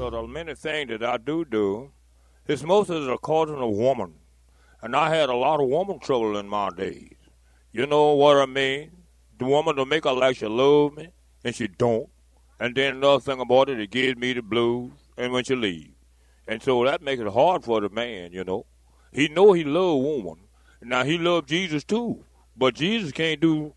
So the many things that I do, it's mostly according to woman. And I had a lot of woman trouble in my days. You know what I mean? The woman to make her like she love me, and she don't. And then another thing about it, it gives me the blues, and when she leave. And so that makes it hard for the man, you know. He know he love woman. Now, he love Jesus, too. But Jesus can't do